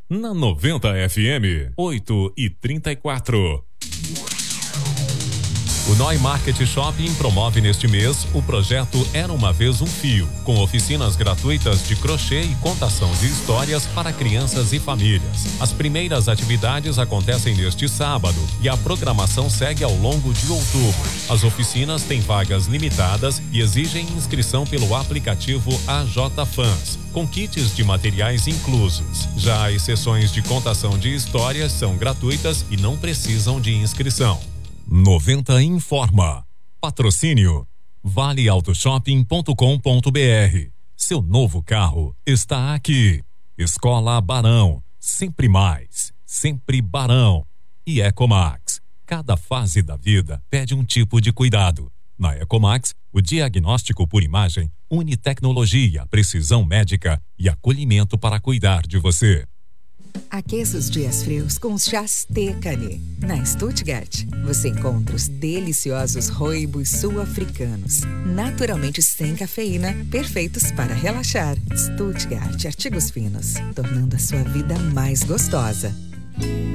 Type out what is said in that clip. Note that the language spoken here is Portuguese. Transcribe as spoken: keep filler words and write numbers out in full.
na noventa F M, oito e trinta e quatro. O Noi Market Shopping promove neste mês o projeto Era Uma Vez Um Fio, com oficinas gratuitas de crochê e contação de histórias para crianças e famílias. As primeiras atividades acontecem neste sábado e a programação segue ao longo de outubro. As oficinas têm vagas limitadas e exigem inscrição pelo aplicativo A J Fans, com kits de materiais inclusos. Já as sessões de contação de histórias são gratuitas e não precisam de inscrição. noventa informa. Patrocínio vale auto shopping ponto com ponto b r. Seu novo carro está aqui. Escola Barão, sempre mais, sempre Barão. E Ecomax. Cada fase da vida pede um tipo de cuidado. Na Ecomax, o diagnóstico por imagem une tecnologia, precisão médica e acolhimento para cuidar de você. Aqueça os dias frios com os chás Tecane. Na Stuttgart, você encontra os deliciosos rooibos sul-africanos, naturalmente sem cafeína, perfeitos para relaxar. Stuttgart Artigos Finos, tornando a sua vida mais gostosa.